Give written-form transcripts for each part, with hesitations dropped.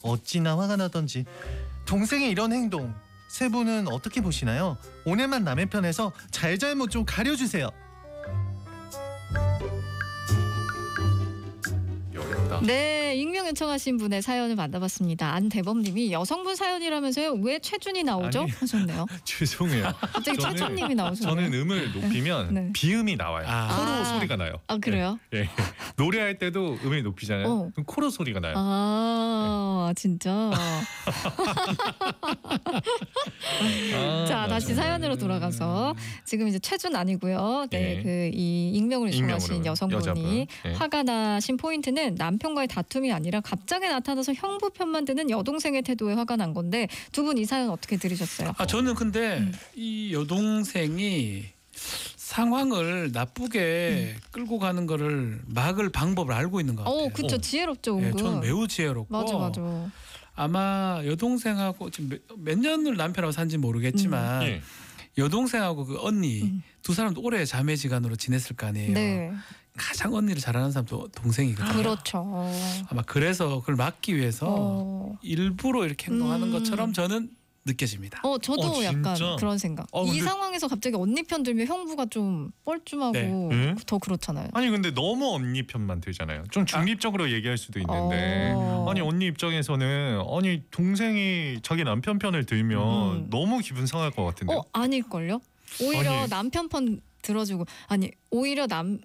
어찌나 화가 나던지. 동생의 이런 행동 세 분은 어떻게 보시나요? 오늘만 남의 편에서 잘잘못 좀 가려주세요. 어렵다. 네, 익명 요청하신 분의 사연을 만나봤습니다. 안대범님이 여성분 사연이라면서요? 왜 최준이 나오죠? 아니. 하셨네요. 죄송해요. 갑자기 저는- 최준님이 나오셨네요. 저는 음을 높이면 네. 비음이 나와요. 코로 아. 소리가 나요. 아, 그래요? 네. 네. 노래할 때도 음을 높이잖아요. 어. 그럼 코로 소리가 나요. 아, 진짜. 자, 다시 사연으로 돌아가서 지금 이제 최준 아니고요. 네, 예. 그 이 익명을 요청하신 익명으로, 여성분이 여자분. 예. 화가 나신 포인트는 남편과의 다툼이 아니라 갑자기 나타나서 형부 편만 드는 여동생의 태도에 화가 난 건데 두 분 이 사연 어떻게 들으셨어요? 저는 근데 이 여동생이 상황을 나쁘게 끌고 가는 거를 막을 방법을 알고 있는 것 같아요. 그쵸. 지혜롭죠, 예, 은근. 저는 매우 지혜롭고 맞아. 아마 여동생하고 지금 몇 년을 남편하고 산지 모르겠지만 예. 여동생하고 그 언니 두 사람도 오래 자매지간으로 지냈을 거 아니에요. 네, 가장 언니를 잘하는 사람도 동생이거든요. 그렇죠. 아마 그래서 그걸 막기 위해서 일부러 이렇게 행동하는 것처럼 저는 느껴집니다. 저도 약간 진짜? 그런 생각. 이 근데- 상황에서 갑자기 언니 편 들면 형부가 좀 뻘쭘하고 네. 더 그렇잖아요. 아니 근데 너무 언니 편만 들잖아요. 좀 중립적으로 얘기할 수도 있는데 아니 언니 입장에서는 아니 동생이 자기 남편 편을 들면 너무 기분 상할 것 같은데요. 아닐걸요? 오히려 아니. 남편 편 들어주고 오히려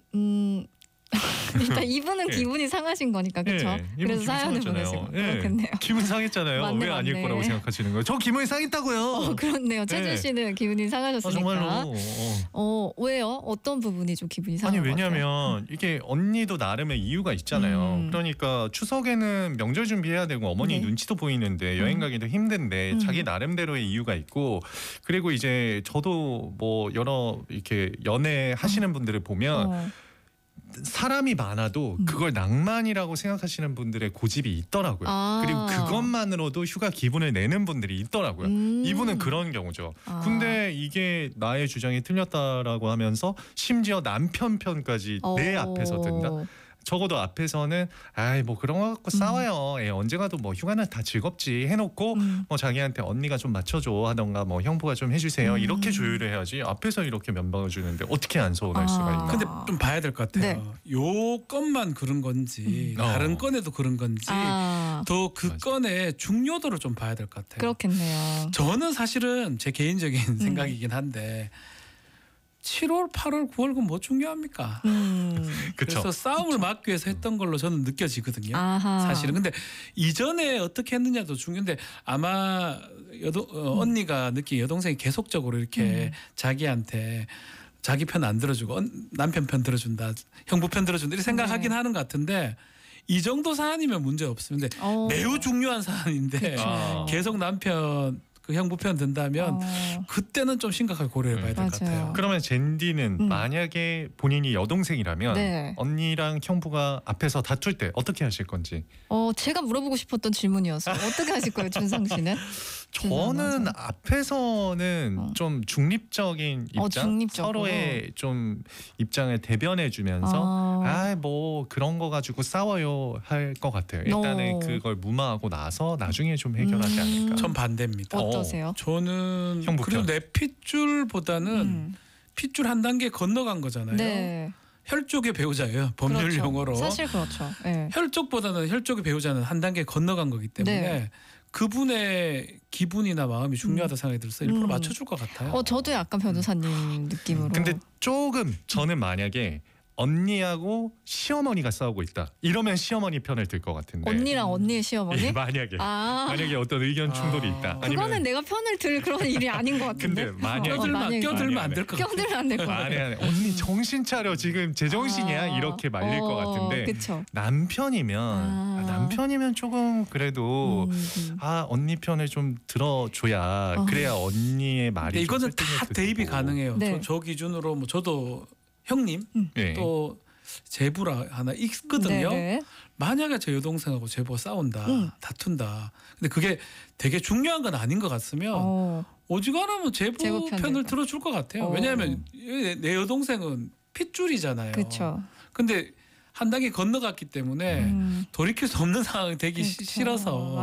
일단 이분은 예. 기분이 상하신 거니까 그렇죠. 예, 이분 그래서 기분 사연을 상했잖아요. 보내시고 예. 그렇겠네요. 기분 상했잖아요. 맞네, 왜 아닐 맞네. 거라고 생각하시는 거예요? 저 기분이 상했다고요. 그렇네요. 최준 씨는 기분이 상하셨으니까. 정말로. 왜요? 어떤 부분이 좀 기분이 상한 아니 것 같아요? 왜냐면 이게 언니도 나름의 이유가 있잖아요. 그러니까 추석에는 명절 준비해야 되고 어머니 네. 눈치도 보이는데 여행 가기도 힘든데 자기 나름대로의 이유가 있고 그리고 이제 저도 뭐 여러 이렇게 연애 하시는 분들을 보면 사람이 많아도 그걸 낭만이라고 생각하시는 분들의 고집이 있더라고요. 그리고 그것만으로도 휴가 기분을 내는 분들이 있더라고요. 이분은 그런 경우죠. 근데 이게 나의 주장이 틀렸다라고 하면서 심지어 남편 편까지 내 앞에서 든다. 적어도 앞에서는 아이 뭐 그런 거 갖고 싸워요. 언제 가도 뭐 휴가는 다 즐겁지 해놓고 뭐 자기한테 언니가 좀 맞춰줘 하던가 뭐 형부가 좀 해주세요 이렇게 조율을 해야지 앞에서 이렇게 면박을 주는데 어떻게 안 서운할 수가 있나. 근데 좀 봐야 될 것 같아요. 요 건만 그런 건지 다른 건에도 그런 건지 더 그 건의 중요도를 좀 봐야 될 것 같아요. 그렇겠네요. 저는 사실은 제 개인적인 생각이긴 한데 7월, 8월, 9월 그건 뭐 중요합니까? 그래서 싸움을 막기 위해서 했던 걸로 저는 느껴지거든요. 사실은. 근데 이전에 어떻게 했느냐도 중요한데 아마 언니가 느낀 여동생이 계속적으로 이렇게 자기한테 자기 편 안 들어주고 남편 편 들어준다, 형부 편 들어준다 이렇게 생각하긴 하는 것 같은데 이 정도 사안이면 문제 없습니다. 매우 중요한 사안인데 계속 남편 그 형부 편 든다면 그때는 좀 심각하게 고려해봐야 될 것 같아요. 그러면 젠디는 만약에 본인이 여동생이라면 언니랑 형부가 앞에서 다툴 때 어떻게 하실 건지. 제가 물어보고 싶었던 질문이었어요. 어떻게 하실 거예요, 준상 씨는? 저는 앞에서는 좀 중립적인 입장, 중립적으로. 서로의 좀 입장을 대변해주면서 뭐 그런 거 가지고 싸워요 할 것 같아요. 일단은 그걸 무마하고 나서 나중에 좀 해결하지 않을까. 전 반대입니다. 어떠세요? 저는 형부 그리고 편. 내 핏줄보다는 핏줄 한 단계 건너간 거잖아요. 네. 혈족의 배우자예요. 법률 그렇죠. 용어로. 사실 그렇죠. 네. 혈족보다는 혈족의 배우자는 한 단계 건너간 거기 때문에 네. 그분의 기분이나 마음이 중요하다 생각이 들어서 일부러 맞춰줄 것 같아요. 저도 약간 변호사님 느낌으로. 근데 조금 저는 만약에 언니하고 시어머니가 싸우고 있다. 이러면 시어머니 편을 들 것 같은데. 언니랑 언니의 시어머니? 예, 만약에 어떤 의견 충돌이 있다. 그거는 내가 편을 들 그런 일이 아닌 것 같은데. 근데 만약에 껴들면 안 될 것 같아요. 껴들면 안 될 것 같아요. 아니 언니 정신 차려 지금 제정신이야 이렇게 말릴 것 같은데 그쵸. 남편이면 조금 그래도 언니 편을 좀 들어줘야 그래야 언니의 말이 이거는 좀 다 설득력도 대입이 되고. 가능해요. 네. 저 기준으로 뭐 저도 형님 네. 또 제부라 하나 있거든요. 네네. 만약에 제 여동생하고 제부가 싸운다, 다툰다. 근데 그게 되게 중요한 건 아닌 것 같으면 오지간하면 제부 제부 편을 들어줄 것 같아요. 왜냐하면 내 여동생은 핏줄이잖아요. 그렇죠. 근데 한 단계 건너갔기 때문에 돌이킬 수 없는 상황이 되기 그렇죠. 싫어서